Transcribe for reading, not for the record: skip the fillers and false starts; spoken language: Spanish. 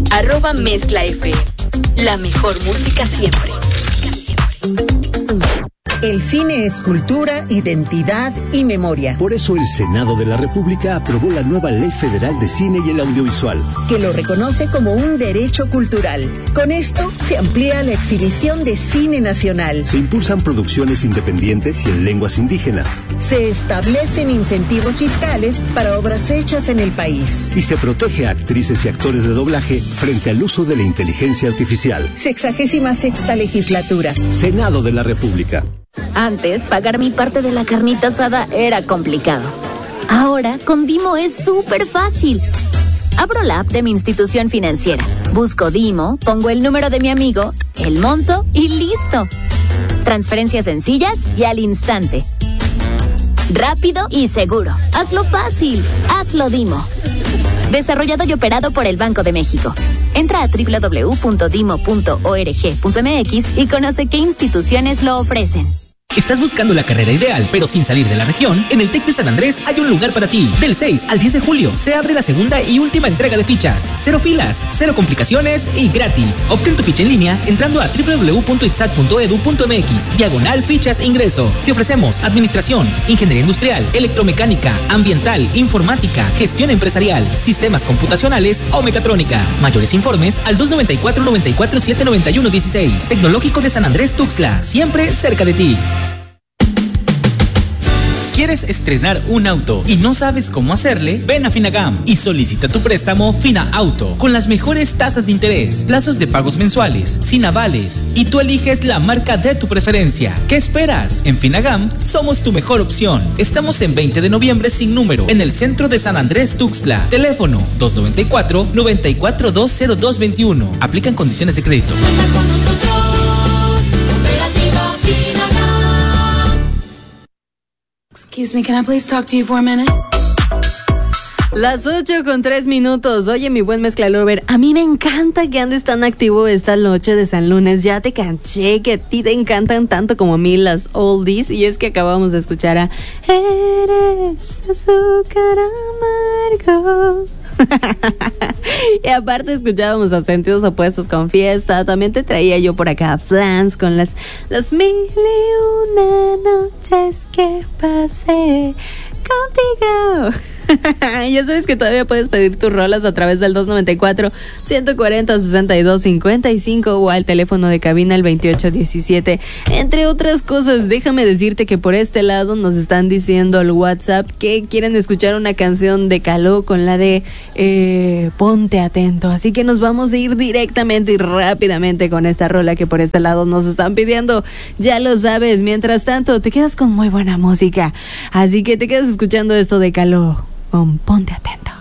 @mezclaFM. La mejor música siempre. El cine es cultura, identidad y memoria. Por eso el Senado de la República aprobó la nueva Ley Federal de Cine y el Audiovisual, que lo reconoce como un derecho cultural. Con esto se amplía la exhibición de cine nacional. Se impulsan producciones independientes y en lenguas indígenas. Se establecen incentivos fiscales para obras hechas en el país. Y se protege a actrices y actores de doblaje frente al uso de la inteligencia artificial. 66ª legislatura. Senado de la República. Antes, pagar mi parte de la carnita asada era complicado. Ahora, con Dimo es súper fácil. Abro la app de mi institución financiera, busco Dimo, pongo el número de mi amigo, el monto y listo. Transferencias sencillas y al instante. Rápido y seguro. Hazlo fácil. Hazlo Dimo. Desarrollado y operado por el Banco de México. Entra a www.dimo.org.mx y conoce qué instituciones lo ofrecen. ¿Estás buscando la carrera ideal, pero sin salir de la región? En el TEC de San Andrés hay un lugar para ti. Del 6 al 10 de julio se abre la segunda y última entrega de fichas. 0 filas, 0 complicaciones y gratis. Obtén tu ficha en línea entrando a www.itsat.edu.mx/fichas ingreso. Te ofrecemos administración, ingeniería industrial, electromecánica, ambiental, informática, gestión empresarial, sistemas computacionales o mecatrónica. Mayores informes al 294-94-791-16. Tecnológico de San Andrés Tuxtla, siempre cerca de ti. ¿Quieres estrenar un auto y no sabes cómo hacerle? Ven a Finagam y solicita tu préstamo Fina Auto con las mejores tasas de interés, plazos de pagos mensuales, sin avales y tú eliges la marca de tu preferencia. ¿Qué esperas? En Finagam somos tu mejor opción. Estamos en 20 de noviembre sin número en el centro de San Andrés Tuxtla. Teléfono 294-94-20221. Aplican condiciones de crédito. Excuse me, can I please talk to you for a minute? Las 8:03. Oye, mi buen Mezcla Lover, a mí me encanta que andes tan activo esta noche de San Lunes. Ya te canché que a ti te encantan tanto como a mí las oldies. Y es que acabamos de escuchar a Eres azúcar amargo. Y aparte escuchábamos a Sentidos Opuestos con Fiesta. También te traía yo por acá a Flans con las 1001 noches que pasé contigo. Ya sabes que todavía puedes pedir tus rolas a través del 294-140-6255 o al teléfono de cabina el 2817. Entre otras cosas, déjame decirte que por este lado nos están diciendo al WhatsApp que quieren escuchar una canción de Caló con la de Ponte Atento. Así que nos vamos a ir directamente y rápidamente con esta rola que por este lado nos están pidiendo. Ya lo sabes, mientras tanto te quedas con muy buena música. Así que te quedas escuchando esto de Caló con Ponte Atento.